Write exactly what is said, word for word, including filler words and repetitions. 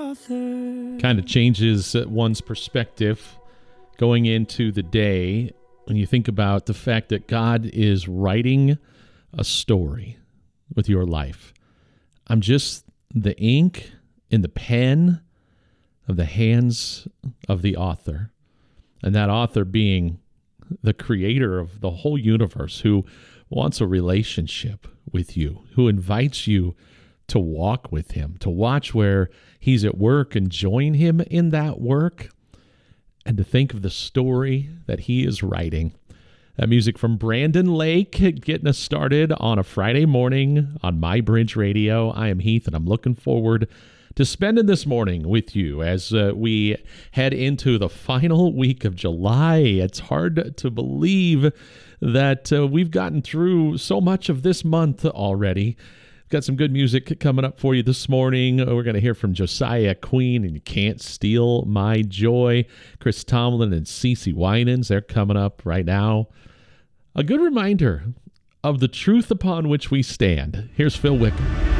Kind of changes one's perspective going into the day when you think about the fact that God is writing a story with your life. I'm just the ink in the pen of the hands of the author, and that author being the creator of the whole universe, who wants a relationship with you, who invites you to walk with him, to watch where he's at work and join him in that work, and to think of the story that he is writing. That music from Brandon Lake getting us started on a Friday morning on My Bridge Radio. I am Heath, and I'm looking forward to spending this morning with you as uh, we head into the final week of July. It's hard to believe that uh, we've gotten through so much of this month already. Got some good music coming up for you this morning. We're going to hear from Josiah Queen and You Can't Steal My Joy. Chris Tomlin and CeCe Winans, they're coming up right now. A good reminder of the truth upon which we stand. Here's Phil Wickham.